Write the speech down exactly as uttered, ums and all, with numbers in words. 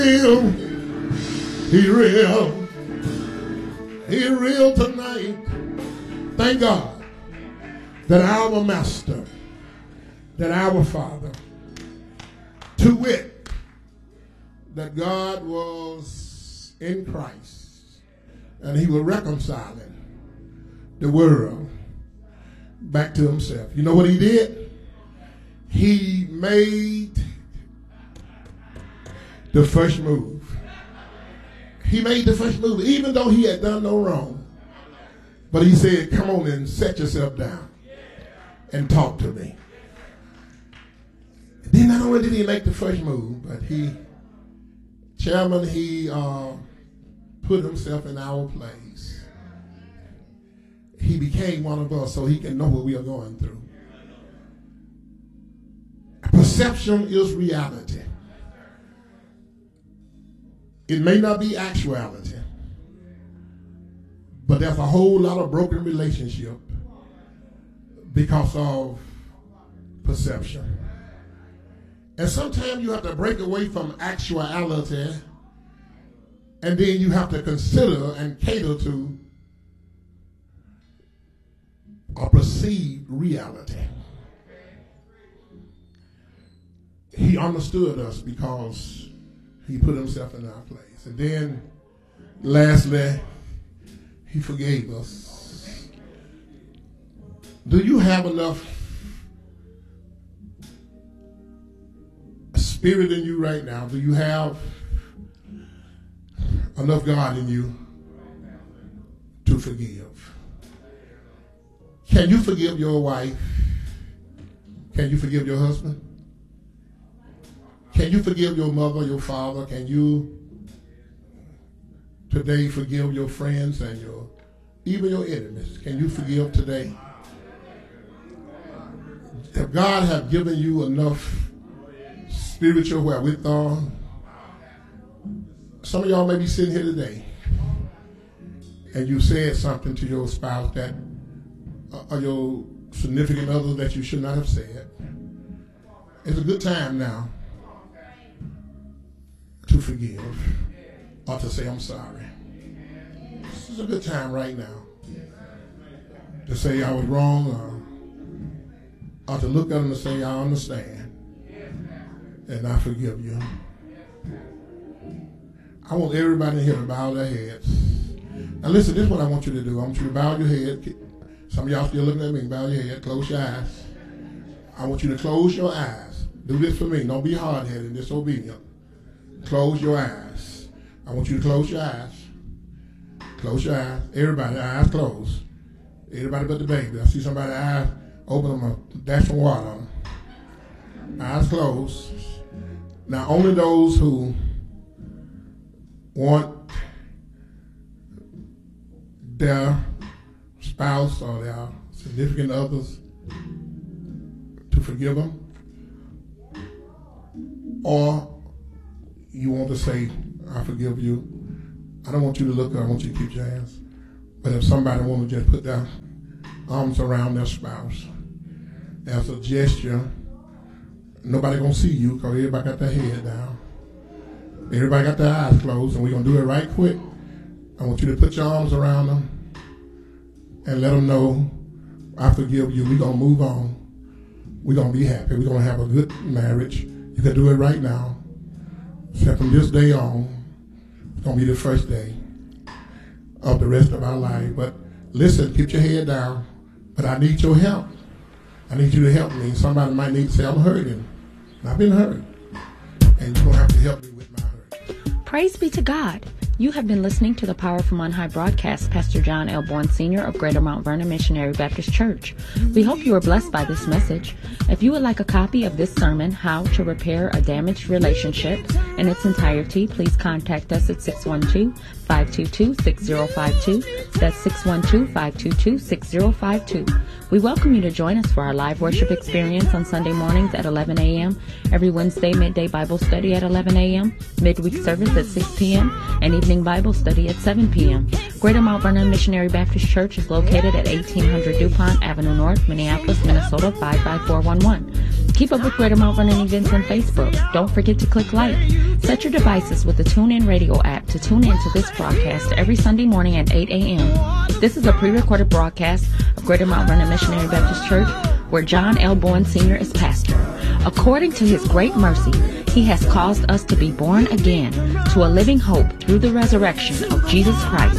real. He real. He real tonight. Thank God that our Master, that our Father, to wit, that God was in Christ and he was reconciling the world back to himself. You know what he did? He made the first move. He made the first move, even though he had done no wrong. But he said, come on and set yourself down and talk to me. Then not only did he make the first move, but he, chairman, he uh, put himself in our place. He became one of us so he can know what we are going through. Perception is reality. It may not be actuality, but there's a whole lot of broken relationship because of perception. And sometimes you have to break away from actuality, and then you have to consider and cater to a perceived reality. He understood us because he put himself in our place. And then, lastly, he forgave us. Do you have enough spirit in you right now? Do you have enough God in you to forgive? Can you forgive your wife? Can you forgive your husband? Can you forgive your mother, your father? Can you today forgive your friends and your even your enemies? Can you forgive today? If God have given you enough spiritual wherewithal, some of y'all may be sitting here today and you said something to your spouse that uh, or your significant other that you should not have said. It's a good time now to forgive or to say I'm sorry. This is a good time right now to say I was wrong or, or to look at them and say I understand and I forgive you. I want everybody in here to bow their heads. Now listen, this is what I want you to do. I want you to bow your head. Some of y'all still looking at me. Bow your head. Close your eyes. I want you to close your eyes. Do this for me. Don't be hard-headed and disobedient. Close your eyes. I want you to close your eyes. Close your eyes. Everybody, eyes closed. Everybody but the baby. I see somebody's eyes open them up. Dash some water on them. Eyes closed. Now, only those who want their spouse or their significant others to forgive them, or you want to say, I forgive you. I don't want you to look up. I want you to keep your hands. But if somebody wants to just put their arms around their spouse as a gesture, nobody going to see you because everybody got their head down. Everybody got their eyes closed, and we're going to do it right quick. I want you to put your arms around them and let them know, I forgive you. We're going to move on. We're going to be happy. We're going to have a good marriage. You can do it right now. So from this day on, it's going to be the first day of the rest of our life. But listen, keep your head down. But I need your help. I need you to help me. Somebody might need to say, I'm hurting. I've been hurt. And you're going to have to help me with my hurt. Praise be to God. You have been listening to the Power from On High broadcast. Pastor John L. Bourne Senior of Greater Mount Vernon Missionary Baptist Church. We hope you are blessed by this message. If you would like a copy of this sermon, How to Repair a Damaged Relationship, in its entirety, please contact us at six one two, five two two, six zero five two. That's six one two, five two two, six zero five two. We welcome you to join us for our live worship experience on Sunday mornings at eleven a.m., every Wednesday midday Bible study at eleven a.m., midweek service at six p.m., and even evening Bible study at seven p.m. Greater Mount Vernon Missionary Baptist Church is located at eighteen hundred DuPont Avenue North, Minneapolis, Minnesota five five four one one. Keep up with Greater Mount Vernon events on Facebook. Don't forget to click like. Set your devices with the TuneIn Radio app to tune in to this broadcast every Sunday morning at eight a.m. This is a pre-recorded broadcast of Greater Mount Vernon Missionary Baptist Church, where John L. Bourne Senior is pastor. According to his great mercy, he has caused us to be born again to a living hope through the resurrection of Jesus Christ,